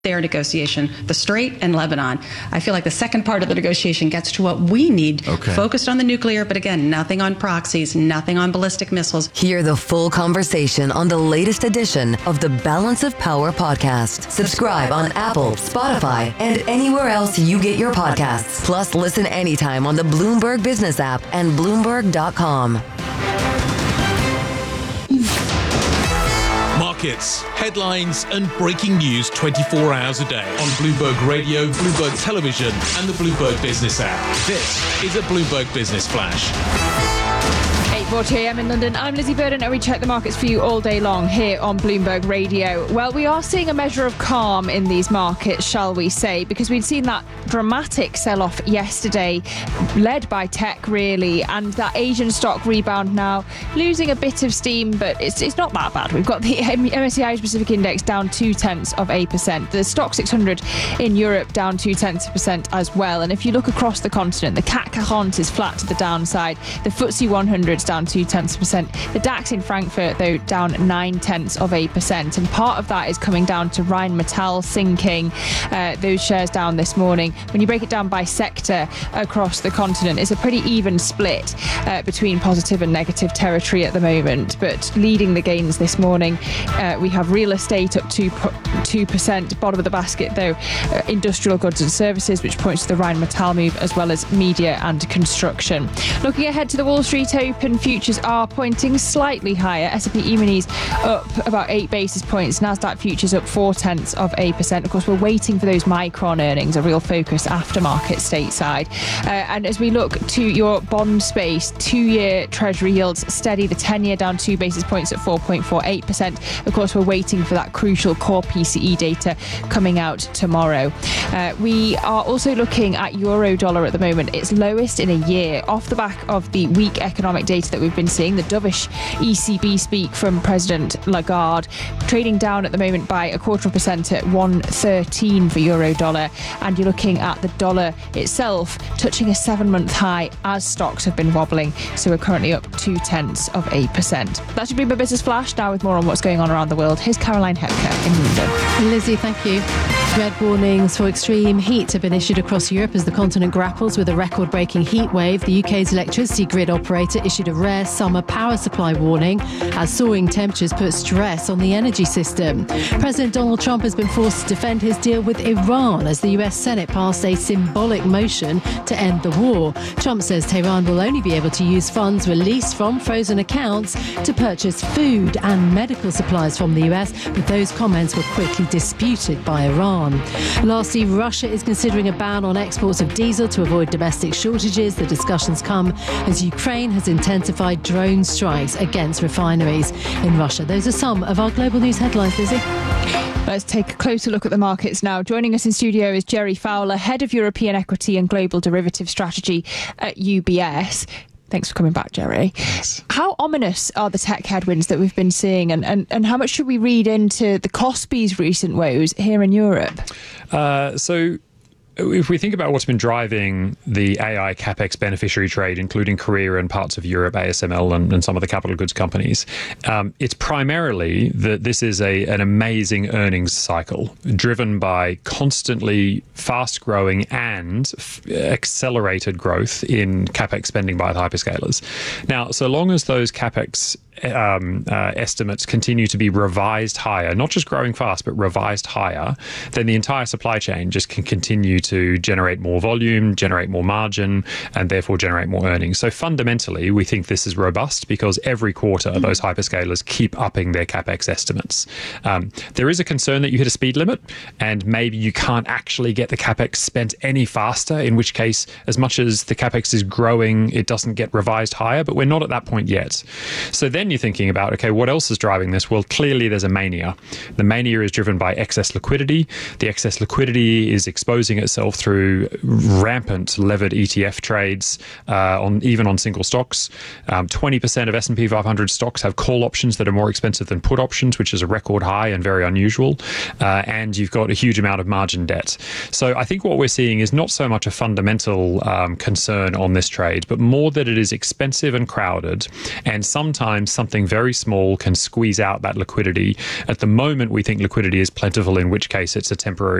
their negotiation, the Strait and Lebanon. I feel like the second part of the negotiation gets to what we need, focused on the nuclear, but again, nothing on proxies, nothing on ballistic missiles. Hear the full conversation on the latest edition of the Balance of Power podcast. Subscribe on Apple, Spotify, and anywhere else you get your podcasts. Plus, listen anytime on the Bloomberg Business app and Bloomberg.com. Markets, headlines, and breaking news 24 hours a day on Bloomberg Radio, Bloomberg Television, and the Bloomberg Business app. This is a Bloomberg Business Flash. 8:40 a.m. in London. I'm Lizzie Burden, and we check the markets for you all day long here on Bloomberg Radio. Well, we are seeing a measure of calm in these markets, shall we say, because we'd seen that dramatic sell-off yesterday, led by tech, really, and that Asian stock rebound now losing a bit of steam, but it's not that bad. We've got the MSCI Pacific Index down 0.2%. The Stock 600 in Europe down 0.2% as well. And if you look across the continent, the CAC 40 is flat to the downside. The FTSE 100 is down 0.2%. The DAX in Frankfurt, though, down 0.9%. And part of that is coming down to Rheinmetall sinking. Those shares down this morning. When you break it down by sector across the continent, it's a pretty even split between positive and negative territory at the moment. But leading the gains this morning, we have real estate up 2%. Bottom of the basket, though, industrial goods and services, which points to the Rheinmetall move, as well as media and construction. Looking ahead to the Wall Street Open, futures are pointing slightly higher. S&P E-minis up about 8 basis points. Nasdaq futures up 0.4%. Of course, we're waiting for those Micron earnings, a real focus after market stateside. And as we look to your bond space, 2-year Treasury yields steady. The 10-year down 2 basis points at 4.48%. Of course, we're waiting for that crucial core PCE data coming out tomorrow. We are also looking at euro dollar at the moment. It's lowest in a year, off the back of the weak economic data that we've been seeing, the dovish ECB speak from President Lagarde, trading down at the moment by 0.25% at 1.13 for euro dollar. And you're looking at the dollar itself touching a 7-month high as stocks have been wobbling. So we're currently up 0.2%. That should be my business flash. Now with more on what's going on around the world, here's Caroline Hepker in London. Lizzie, thank you. Red warnings for extreme heat have been issued across Europe as the continent grapples with a record-breaking heat wave. The UK's electricity grid operator issued a rare summer power supply warning as soaring temperatures put stress on the energy system. President Donald Trump has been forced to defend his deal with Iran as the US Senate passed a symbolic motion to end the war. Trump says Tehran will only be able to use funds released from frozen accounts to purchase food and medical supplies from the US, but those comments were quickly disputed by Iran. Lastly, Russia is considering a ban on exports of diesel to avoid domestic shortages. The discussions come as Ukraine has intensified drone strikes against refineries in Russia. Those are some of our global news headlines, Lizzie. Let's take a closer look at the markets now. Joining us in studio is Jerry Fowler, Head of European Equity and Global Derivative Strategy at UBS. Thanks for coming back, Jerry. Yes. How ominous are the tech headwinds that we've been seeing, and how much should we read into the Kospi's recent woes here in Europe? So if we think about what's been driving the AI CapEx beneficiary trade, including Korea and parts of Europe, ASML and some of the capital goods companies, it's primarily that this is an amazing earnings cycle driven by constantly fast-growing and accelerated growth in CapEx spending by the hyperscalers. Now, so long as those CapEx estimates continue to be revised higher, not just growing fast, but revised higher, then the entire supply chain just can continue to generate more volume, generate more margin, and therefore generate more earnings. So fundamentally, we think this is robust because every quarter those hyperscalers keep upping their CapEx estimates. There is a concern that you hit a speed limit and maybe you can't actually get the CapEx spent any faster, in which case, as much as the CapEx is growing, it doesn't get revised higher, but we're not at that point yet. So then you're thinking about, okay, what else is driving this? Well, clearly there's a mania. The mania is driven by excess liquidity. The excess liquidity is exposing itself through rampant levered ETF trades, even on single stocks. 20% of S&P 500 stocks have call options that are more expensive than put options, which is a record high and very unusual. And you've got a huge amount of margin debt. So I think what we're seeing is not so much a fundamental concern on this trade, but more that it is expensive and crowded. And sometimes something very small can squeeze out that liquidity. At the moment, we think liquidity is plentiful, in which case it's a temporary